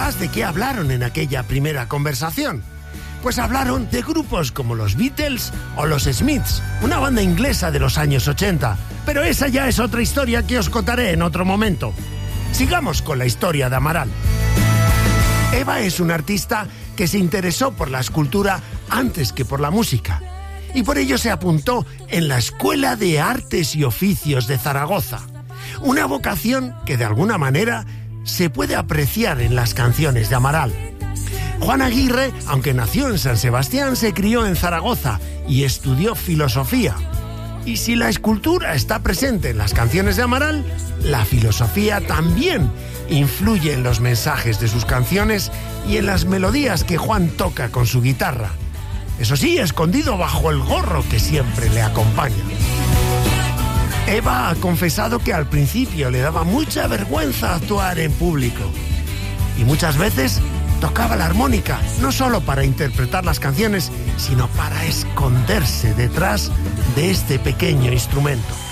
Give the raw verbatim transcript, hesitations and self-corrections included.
preguntarás de qué hablaron en aquella primera conversación. Pues hablaron de grupos como los Beatles o los Smiths, una banda inglesa de los años ochenta. Pero esa ya es otra historia que os contaré en otro momento. Sigamos con la historia de Amaral. Eva es una artista que se interesó por la escultura antes que por la música, y por ello se apuntó en la Escuela de Artes y Oficios de Zaragoza, una vocación que de alguna manera se puede apreciar en las canciones de Amaral. Juan Aguirre, aunque nació en San Sebastián, se crió en Zaragoza y estudió filosofía. Y si la escultura está presente en las canciones de Amaral, la filosofía también influye en los mensajes de sus canciones y en las melodías que Juan toca con su guitarra. Eso sí, escondido bajo el gorro que siempre le acompaña. Eva ha confesado que al principio le daba mucha vergüenza actuar en público. Y muchas veces tocaba la armónica, no solo para interpretar las canciones, sino para esconderse detrás de este pequeño instrumento.